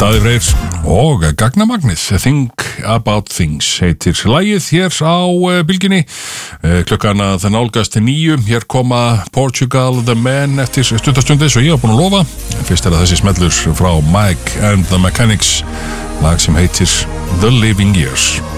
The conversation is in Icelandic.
Daði Freyr og Gagnamagnið. Think About Things heitir lagið hér á bylgjunni. Klukkan að það nálgast 9. Hér koma Portugal The Man eftir stuttarstundi eins og ég var búin að lofa. Fyrst það þessi smellur frá Mike and the Mechanics, lag sem heitir The Living Years.